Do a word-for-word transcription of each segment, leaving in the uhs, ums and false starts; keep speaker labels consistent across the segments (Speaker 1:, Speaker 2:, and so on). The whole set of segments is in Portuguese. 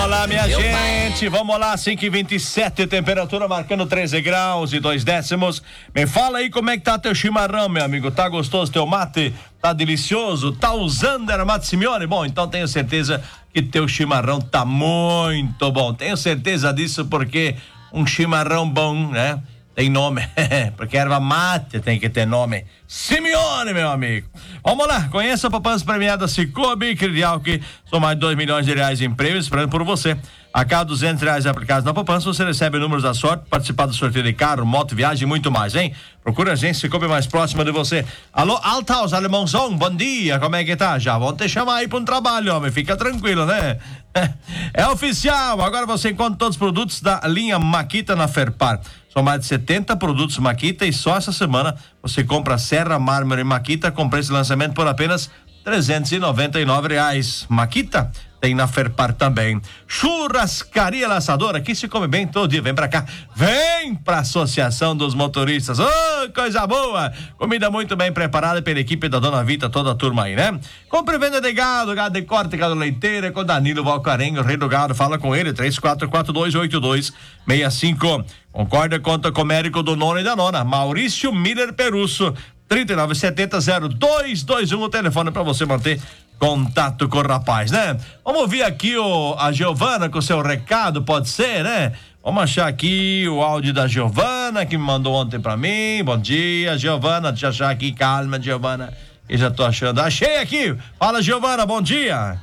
Speaker 1: Vamos lá, minha Meu gente, pai. Vamos lá, cinco e vinte e sete, temperatura marcando treze graus e dois décimos. Me fala aí como é que tá teu chimarrão, meu amigo, tá gostoso teu mate? Tá delicioso? Tá usando Ermate Simeone? Bom, então tenho certeza que teu chimarrão tá muito bom, tenho certeza disso porque um chimarrão bom, né? Tem nome, porque erva mate tem que ter nome. Simeone, meu amigo. Vamos lá, conheça a poupança premiada Cicobi, Credial, que são mais de dois milhões de reais em prêmios esperando por você. A cada duzentos reais aplicados na poupança, você recebe números da sorte, participar do sorteio de carro, moto, viagem e muito mais, hein? Procura a gente Cicobi mais próxima de você. Alô, Althaus, Alemãozão, bom dia, como é que tá? Já vão te chamar aí para um trabalho, homem, fica tranquilo, né? É oficial, agora você encontra todos os produtos da linha Makita na Ferpar. São mais de setenta produtos Makita e só essa semana você compra Serra, Mármore e Makita com preço de lançamento por apenas trezentos e noventa e nove reais. Makita tem na Ferpar também. Churrascaria Laçadora, aqui se come bem todo dia. Vem pra cá, vem pra Associação dos Motoristas. Ô, oh, coisa boa! Comida muito bem preparada pela equipe da Dona Vita, toda a turma aí, né? Compre e venda de gado, gado de corte, gado leiteiro, com Danilo Valcarenho, rei do gado. Fala com ele, três quatro quatro dois oito dois seis cinco. Concorda, conta com o médico do nono e da nona, Maurício Miller Perusso, trinta e nove setenta zero dois dois um, o telefone para você manter contato com o rapaz, né? Vamos ouvir aqui o, a Giovana com o seu recado, pode ser, né? Vamos achar aqui o áudio da Giovana, que me mandou ontem pra mim. Bom dia, Giovana, deixa eu achar aqui, calma, Giovana, eu já tô achando, achei aqui, fala, Giovana, bom dia.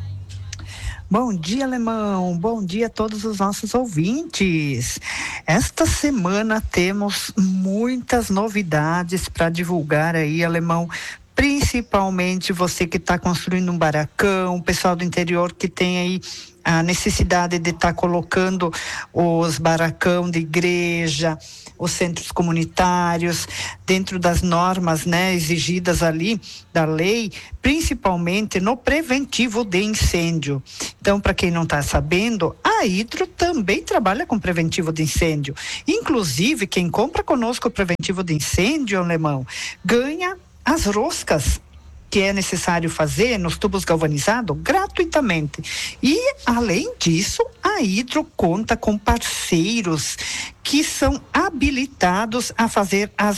Speaker 2: Bom dia, Alemão. Bom dia a todos os nossos ouvintes. Esta semana temos muitas novidades para divulgar aí, Alemão. Principalmente você que está construindo um barracão, o pessoal do interior que tem aí a necessidade de estar tá colocando os barracão de igreja, os centros comunitários, dentro das normas, né, exigidas ali da lei, principalmente no preventivo de incêndio. Então, para quem não está sabendo, a Hidro também trabalha com preventivo de incêndio. Inclusive, quem compra conosco o preventivo de incêndio, Alemão, ganha as roscas que é necessário fazer nos tubos galvanizados gratuitamente. E, além disso, a Hidro conta com parceiros que são habilitados a fazer as